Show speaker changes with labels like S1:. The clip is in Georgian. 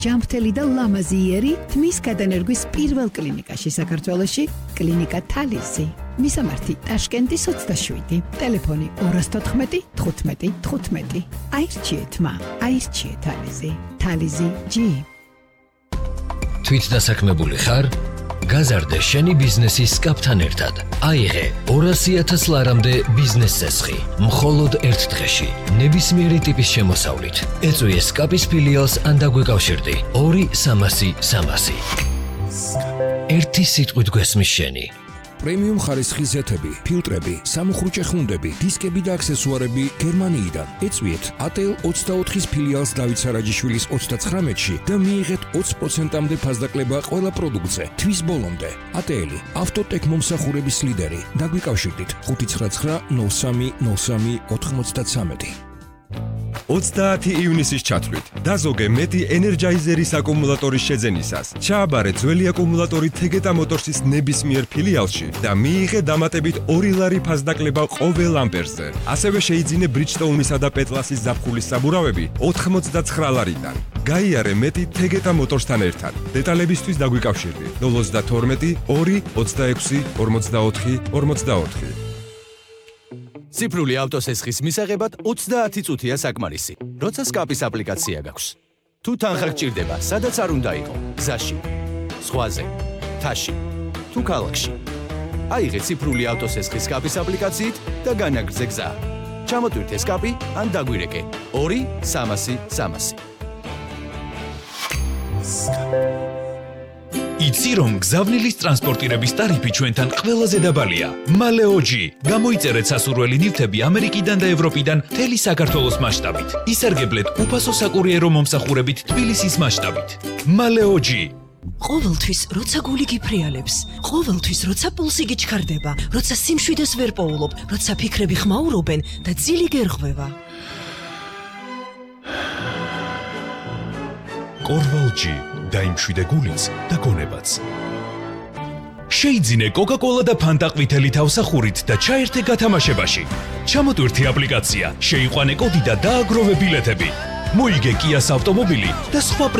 S1: ჯანმრთელი და ლამაზი იერი თმის გადანერგვის პირველ კლინიკაში საქართველოში, კლინიკა თალიზი. მისამართი ტაშკენტის 27, ტელეფონი 214 15 15. აირჩიეთ მა, აირჩიეთ თალიზი. თალიზი G.
S2: თვით დასაქმებული ხარ? გაზარდე შენი ბიზნესის სკაპთან ერთად. აიღე 200,000 ლარამდე ბიზნეს წესხი. მხოლოდ ერთ დღეში. ნებისმიერი ტიპის შემოსავლით. ეწვიე სკაპის ფილიალს ან დაგვეკავშირდი. 2-300-300. ერთი სიტყვით გვესმის შენი.
S3: პრემიუმ ხარისხის ზეთები, ფილტრები, სამუხრუჭე ხუნდები, დისკები და აქსესუარები გერმანიიდან. ეწვიეთ ATL 24-ის ფილიალს დავით სარაჯიშვილის 39-ში და მიიღეთ 20%-მდე ფასდაკლება ყველა პროდუქტზე. თვის ბოლომდე. ATL ავტოტექ მომსახურების ლიდერი. დაგვიკავშირდით 599 03 03 93.
S4: 30 ივნისის ჩათვლით დაზოგე მეტი ენერჯაიზერის აკუმულატორის შეძენისას. ჩააბარე ძველი აკუმულატორი თეგეტა მოტორსის ნებისმიერ ფილიალში და მიიღე დამატებით 2 ლარი ფასდაკლება ყოველ ამპერზე. ასევე შეიძინე ბრიჯსტოუნისა და პეტლასის ზაფხულის საბურავები 89 ლარიდან. გაიარე მეტი თეგეტა მოტორსთან ერთად. დეტალებისთვის დაგვიკავშირდი 032 2 26 44 44.
S5: ციფრული ავტოსესხის მისაღებად 30 წუთია საკმარისი. როცა სკაპის აპლიკაცია გაქვს. თუ თანხა გჭირდება, სადაც არ უნდა იყო, გზაში, ზღვაზე, მთაში, თუ ქალაქში. აიღე ციფრული ავტოსესხის სკაპის აპლიკაციით და განაგრძე გზა. ჩამოტვირთე სკაპი ან დაგვირეკე 2-300-300.
S6: იცი რომ გზავნილის ტრანსპორტირების ტარიფი ჩვენთან ყველაზე დაბალია. მალეოჯი. გამოიწერეთ სასურველი ნივთები ამერიკიდან და ევროპიდან მთელი საქართველოს მასშტაბით. ისარგებლეთ უფასო საკურიერო მომსახურებით თბილისის მასშტაბით. მალეოჯი.
S7: ყოველთვის როცა გული გიფრიალებს, ყოველთვის როცა პულსი გიჩქარდება, როცა სიმშვიდეს ვერ პოულობ, როცა ფიქრები ხმაურობენ და ძილი გერღვევა.
S6: კორვალჯი. დაიმშვიდე გულიც და გონებაც. შეიძინე კოკა-კოლა და ფანტა ყვითელი თავსახურით და ჩაერთე გათამაშებაში. ჩამოტვირთე აპლიკაცია, შეიყვანე კოდი და დააგროვე ბილეთები. მოიგე კიას ავტომობილი და სხვა